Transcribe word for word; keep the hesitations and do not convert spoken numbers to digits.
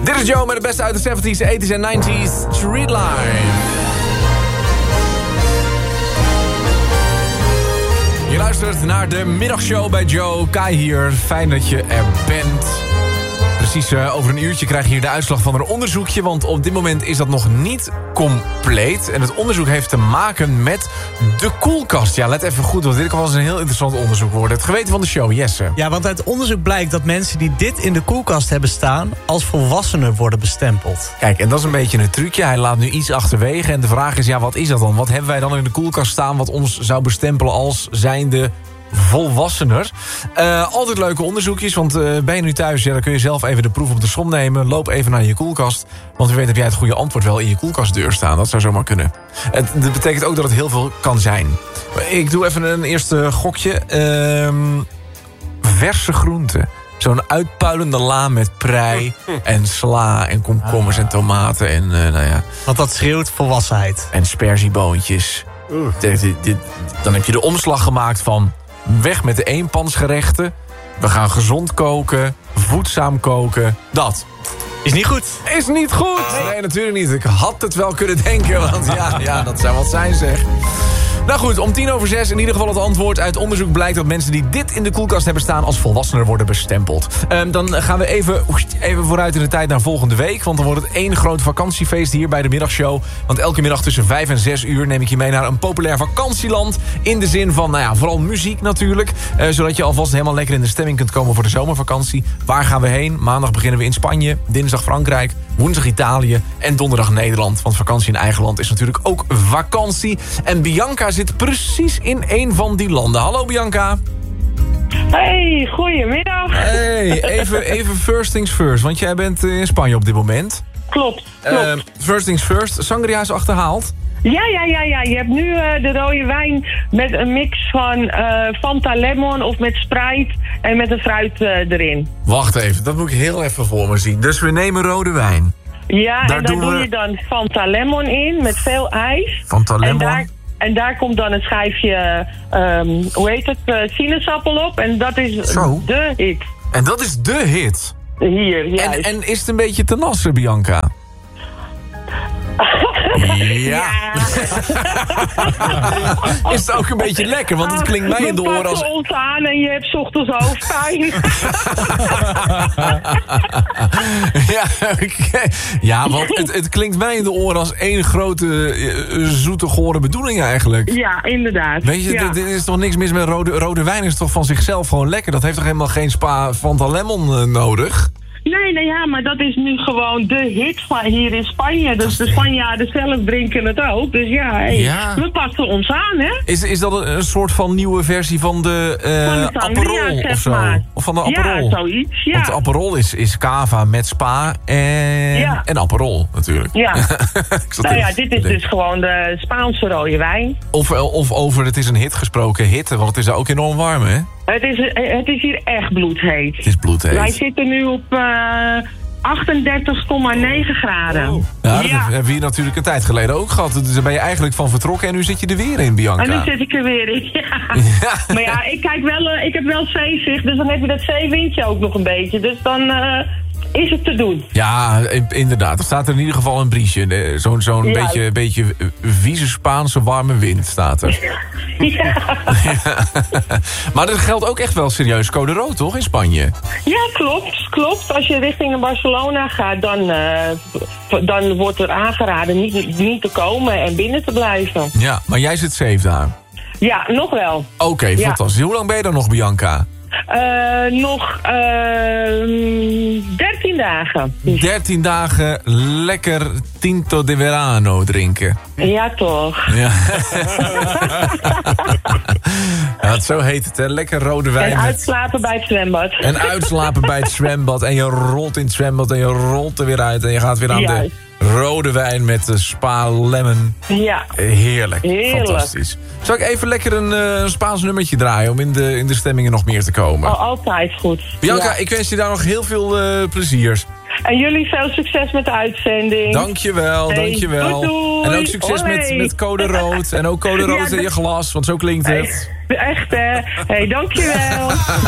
Dit is Joe met het beste uit de zeventies, tachtiger en negentiger. Street Life. Je luistert naar de middagshow bij Joe. Kai hier, fijn dat je er bent. Precies uh, over een uurtje krijg je hier de uitslag van een onderzoekje. Want op dit moment is dat nog niet compleet. En het onderzoek heeft te maken met de koelkast. Ja, let even goed, want dit kan wel eens een heel interessant onderzoek worden. Het geweten van de show, Jesse. Ja, want uit onderzoek blijkt dat mensen die dit in de koelkast hebben staan als volwassenen worden bestempeld. Kijk, en dat is een beetje een trucje. Hij laat nu iets achterwege. En de vraag is, ja, wat is dat dan? Wat hebben wij dan in de koelkast staan wat ons zou bestempelen als zijnde volwassener? Uh, altijd leuke onderzoekjes, want uh, ben je nu thuis, ja, dan kun je zelf even de proef op de som nemen. Loop even naar je koelkast, want wie weet heb jij het goede antwoord wel in je koelkastdeur staan. Dat zou zomaar kunnen. Het, dat betekent ook dat het heel veel kan zijn. Ik doe even een eerste gokje. Uh, verse groenten. Zo'n uitpuilende la met prei en sla en komkommers en tomaten en uh, nou ja. Want dat schreeuwt volwassenheid. En sperzieboontjes. Dit, dit, dit, dan heb je de omslag gemaakt van weg met de eenpansgerechten. We gaan gezond koken, voedzaam koken. Dat is niet goed. Is niet goed. Nee, natuurlijk niet. Ik had het wel kunnen denken, want ja, ja dat zou wat zijn, zeg. Nou goed, om tien over zes in ieder geval het antwoord. Uit onderzoek blijkt dat mensen die dit in de koelkast hebben staan als volwassenen worden bestempeld. Um, dan gaan we even, even vooruit in de tijd naar volgende week. Want dan wordt het één groot vakantiefeest hier bij de middagshow. Want elke middag tussen vijf en zes uur neem ik je mee naar een populair vakantieland. In de zin van, nou ja, vooral muziek natuurlijk. Uh, zodat je alvast helemaal lekker in de stemming kunt komen voor de zomervakantie. Waar gaan we heen? Maandag beginnen we in Spanje. Dinsdag Frankrijk. Woensdag Italië. En donderdag Nederland. Want vakantie in eigen land is natuurlijk ook vakantie. En Bianca zit precies in een van die landen. Hallo Bianca. Hey, goedemiddag. Hey, even, even first things first. Want jij bent in Spanje op dit moment. Klopt, klopt. Uh, first things first. Sangria is achterhaald. Ja, ja, ja, ja. Je hebt nu uh, de rode wijn met een mix van uh, Fanta Lemon of met Sprite en met een fruit uh, erin. Wacht even, dat moet ik heel even voor me zien. Dus we nemen rode wijn. Ja, daar en daar doe we... je dan Fanta Lemon in met veel ijs. Fanta Lemon. En daar, en daar komt dan een schijfje, um, hoe heet het, uh, sinaasappel op. En dat is Zo. de hit. En dat is de hit? Hier, juist. En, en is het een beetje te nassen, Bianca? Ja. Is het ook een beetje lekker, want het klinkt mij in de oren als... We ons aan en je hebt 's ochtends hoofdpijn. ja, okay. ja, want het, het klinkt mij in de oren als één grote uh, zoete gore bedoeling eigenlijk. Ja, inderdaad. Weet je, ja. er is toch niks mis met rode, rode wijn, is toch van zichzelf gewoon lekker. Dat heeft toch helemaal geen spa Fanta Lemon uh, nodig? Nee, nee, ja, maar dat is nu gewoon de hit van hier in Spanje. Dus de Spanjaarden zelf drinken het ook. Dus ja, hey, ja. we passen ons aan, hè. Is, is dat een, een soort van nieuwe versie van de, uh, van de sangria, Aperol zeg of zo? Maar. Of van de Aperol? Ja, zoiets, ja. Want de Aperol is, is cava met spa en, ja. en Aperol natuurlijk. Ja. nou ja, dit is dus gewoon de Spaanse rode wijn. Of, of over, het is een hit gesproken, hitte, want het is daar ook enorm warm, hè? Het is, het is hier echt bloedheet. Het is bloedheet. Wij zitten nu op uh, achtendertig komma negen graden. Oh. Ja, dat ja. hebben we hier natuurlijk een tijd geleden ook gehad. Dus daar ben je eigenlijk van vertrokken en nu zit je er weer in, Bianca. En nu zit ik er weer in, ja. ja. Maar ja, ik, kijk wel, uh, ik heb wel zeezicht, dus dan heb je dat zeewindje ook nog een beetje. Dus dan... Uh, is het te doen. Ja, inderdaad. Er staat er in ieder geval een briesje. Zo'n zo'n ja. beetje, beetje vieze Spaanse warme wind staat er. Ja. Maar dat geldt ook echt wel serieus code rood, toch, in Spanje? Ja, klopt. klopt. Als je richting Barcelona gaat, dan, uh, dan wordt er aangeraden niet, niet te komen en binnen te blijven. Ja, maar jij zit safe daar? Ja, nog wel. Oké, okay, ja. fantastisch. Hoe lang ben je dan nog, Bianca? Uh, nog uh, dertien dagen. dertien dagen lekker Tinto de Verano drinken. Ja, toch. Ja. ja, zo heet het, hè. Lekker rode wijn. En uitslapen met... bij het zwembad. En uitslapen bij het zwembad. En je rolt in het zwembad en je rolt er weer uit. En je gaat weer aan Juist. de rode wijn met de Spa Lemon. Ja. Heerlijk. Heerlijk. Fantastisch. Zal ik even lekker een uh, Spaans nummertje draaien om in de, in de stemmingen nog meer te komen? Oh, altijd goed. Bianca, ja. ik wens je daar nog heel veel uh, plezier. En jullie veel succes met de uitzending. Dankjewel, hey, dankjewel. Doei, doei. En ook succes met, met code rood. En ook code rood ja, in je glas, want zo klinkt het. Hey, echt hè. Hey, dankjewel.